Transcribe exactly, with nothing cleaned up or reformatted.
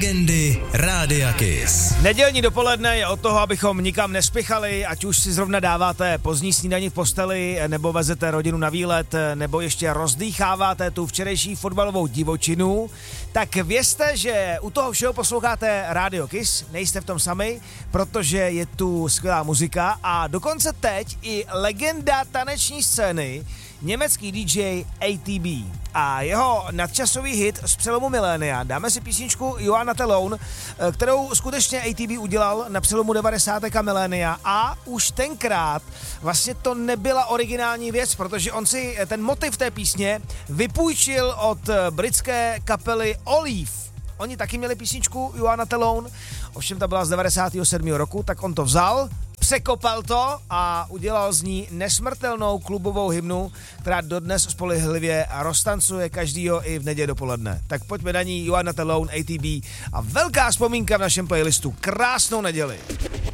Legendy Rádia Kiss. Nedělní dopoledne je od toho, abychom nikam nespěchali, ať už si zrovna dáváte pozdní snídani v posteli, nebo vezete rodinu na výlet, nebo ještě rozdýcháváte tu včerejší fotbalovou divočinu, tak vězte, že u toho všeho posloucháte Rádio Kiss, nejste v tom sami, protože je tu skvělá muzika a dokonce teď i legenda taneční scény, německý D J A T B a jeho nadčasový hit z přelomu milénia. Dáme si písničku You Are Not Alone, kterou skutečně A T B udělal na přelomu devadesátek a milénia a už tenkrát vlastně to nebyla originální věc, protože on si ten motiv té písně vypůjčil od britské kapely Olive. Oni taky měli písničku You Are Not Alone, ovšem ta byla z devadesátého sedmého roku, tak on to vzal, překopal to a udělal z ní nesmrtelnou klubovou hymnu, která dodnes spolehlivě roztancuje každýho i v neděli dopoledne. Tak pojďme na ní You Are Not Alone, A T B a velká vzpomínka v našem playlistu. Krásnou neděli.